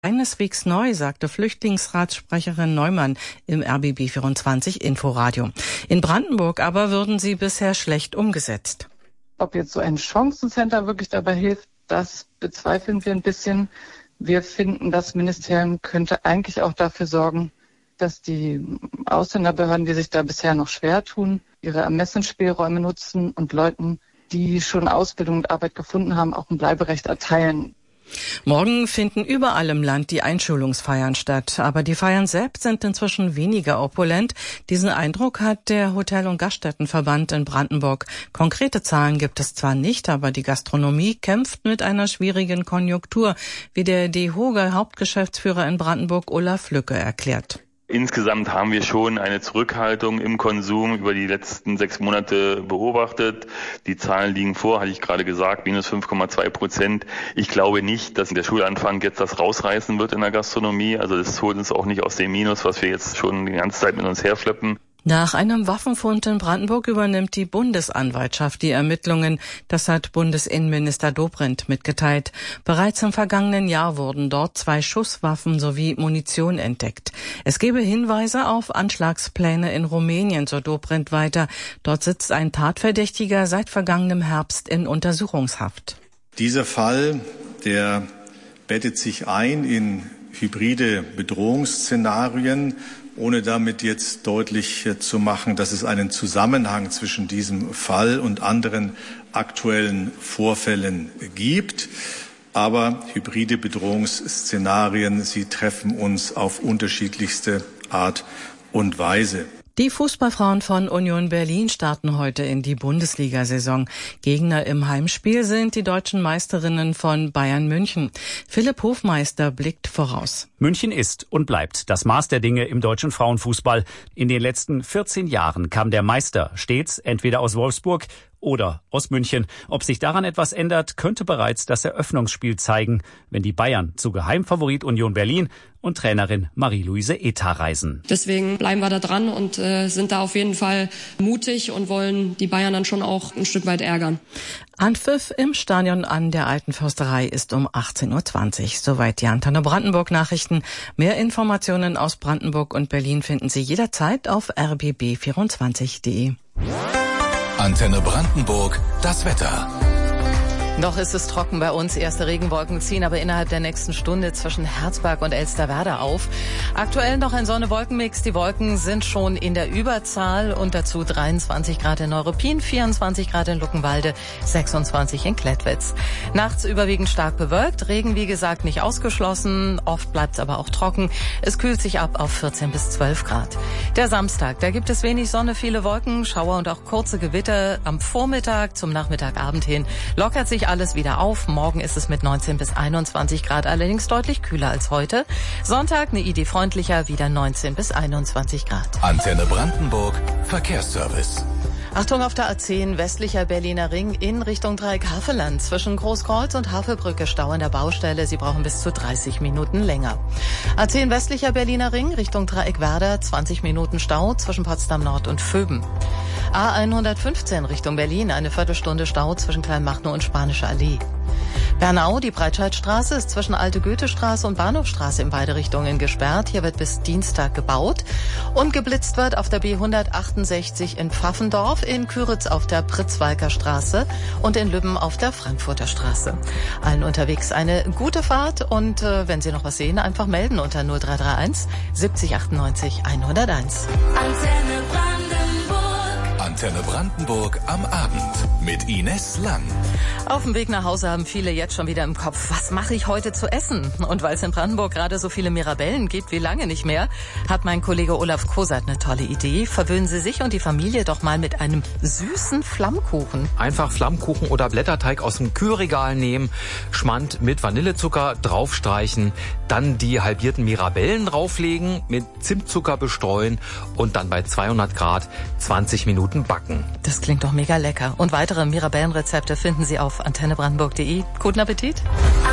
Keineswegs neu, sagte Flüchtlingsratssprecherin Neumann im RBB 24 Inforadio. In Brandenburg aber würden sie bisher schlecht umgesetzt. Ob jetzt so ein Chancencenter wirklich dabei hilft, das bezweifeln wir ein bisschen. Wir finden, das Ministerium könnte eigentlich auch dafür sorgen, dass die Ausländerbehörden, die sich da bisher noch schwer tun, ihre Ermessensspielräume nutzen und Leuten, die schon Ausbildung und Arbeit gefunden haben, auch ein Bleiberecht erteilen. Morgen finden überall im Land die Einschulungsfeiern statt. Aber die Feiern selbst sind inzwischen weniger opulent. Diesen Eindruck hat der Hotel- und Gaststättenverband in Brandenburg. Konkrete Zahlen gibt es zwar nicht, aber die Gastronomie kämpft mit einer schwierigen Konjunktur, wie der DEHOGA Hauptgeschäftsführer in Brandenburg Olaf Lücke erklärt. Insgesamt haben wir schon eine Zurückhaltung im Konsum über die letzten 6 Monate beobachtet. Die Zahlen liegen vor, hatte ich gerade gesagt, minus 5,2%. Ich glaube nicht, dass der Schulanfang jetzt das rausreißen wird in der Gastronomie. Also das holt uns auch nicht aus dem Minus, was wir jetzt schon die ganze Zeit mit uns herschleppen. Nach einem Waffenfund in Brandenburg übernimmt die Bundesanwaltschaft die Ermittlungen. Das hat Bundesinnenminister Dobrindt mitgeteilt. Bereits im vergangenen Jahr wurden dort 2 Schusswaffen sowie Munition entdeckt. Es gebe Hinweise auf Anschlagspläne in Rumänien, so Dobrindt weiter. Dort sitzt ein Tatverdächtiger seit vergangenem Herbst in Untersuchungshaft. Dieser Fall, der bettet sich ein in hybride Bedrohungsszenarien, ohne damit jetzt deutlich zu machen, dass es einen Zusammenhang zwischen diesem Fall und anderen aktuellen Vorfällen gibt. Aber hybride Bedrohungsszenarien, sie treffen uns auf unterschiedlichste Art und Weise. Die Fußballfrauen von Union Berlin starten heute in die Bundesliga-Saison. Gegner im Heimspiel sind die deutschen Meisterinnen von Bayern München. Philipp Hofmeister blickt voraus. München ist und bleibt das Maß der Dinge im deutschen Frauenfußball. In den letzten 14 Jahren kam der Meister stets entweder aus Wolfsburg oder aus München. Ob sich daran etwas ändert, könnte bereits das Eröffnungsspiel zeigen, wenn die Bayern zu Geheimfavorit Union Berlin und Trainerin Marie-Louise Ether reisen. Deswegen bleiben wir da dran und sind da auf jeden Fall mutig und wollen die Bayern dann schon auch ein Stück weit ärgern. Anpfiff im Stadion an der Alten Försterei ist um 18.20 Uhr. Soweit die Antenne Brandenburg Nachrichten. Mehr Informationen aus Brandenburg und Berlin finden Sie jederzeit auf rbb24.de. Antenne Brandenburg, das Wetter. Noch ist es trocken bei uns. Erste Regenwolken ziehen aber innerhalb der nächsten Stunde zwischen Herzberg und Elsterwerda auf. Aktuell noch ein Sonne-Wolken-Mix. Die Wolken sind schon in der Überzahl und dazu 23 Grad in Neuruppin, 24 Grad in Luckenwalde, 26 in Klettwitz. Nachts überwiegend stark bewölkt. Regen, wie gesagt, nicht ausgeschlossen. Oft bleibt es aber auch trocken. Es kühlt sich ab auf 14 bis 12 Grad. Der Samstag, da gibt es wenig Sonne, viele Wolken, Schauer und auch kurze Gewitter. Am Vormittag zum Nachmittagabend hin lockert sich alles wieder auf. Morgen ist es mit 19 bis 21 Grad allerdings deutlich kühler als heute. Sonntag eine Idee freundlicher, wieder 19 bis 21 Grad. Antenne Brandenburg, Verkehrsservice. Achtung auf der A10 westlicher Berliner Ring in Richtung Dreieck Havelland. Zwischen Großkreuz und Havelbrücke Stau an der Baustelle. Sie brauchen bis zu 30 Minuten länger. A10 westlicher Berliner Ring Richtung Dreieck Werder. 20 Minuten Stau zwischen Potsdam Nord und Vöben. A115 Richtung Berlin. Eine Viertelstunde Stau zwischen Kleinmachnow und Spanische Allee. Bernau, die Breitscheidstraße ist zwischen Alte Goethestraße und Bahnhofstraße in beide Richtungen gesperrt. Hier wird bis Dienstag gebaut. Und geblitzt wird auf der B168 in Pfaffendorf, in Küritz auf der Pritzwalker Straße und in Lübben auf der Frankfurter Straße. Allen unterwegs eine gute Fahrt und wenn Sie noch was sehen, einfach melden unter 0331 70 98 101. Antenne Brandenburg am Abend mit Ines Lang. Auf dem Weg nach Hause haben viele jetzt schon wieder im Kopf, was mache ich heute zu essen? Und weil es in Brandenburg gerade so viele Mirabellen gibt wie lange nicht mehr, hat mein Kollege Olaf Kosat eine tolle Idee. Verwöhnen Sie sich und die Familie doch mal mit einem süßen Flammkuchen. Einfach Flammkuchen oder Blätterteig aus dem Kühlregal nehmen, Schmand mit Vanillezucker draufstreichen, dann die halbierten Mirabellen drauflegen, mit Zimtzucker bestreuen und dann bei 200 Grad 20 Minuten backen. Das klingt doch mega lecker. Und weitere Mirabellenrezepte finden Sie auf antennebrandenburg.de. Guten Appetit!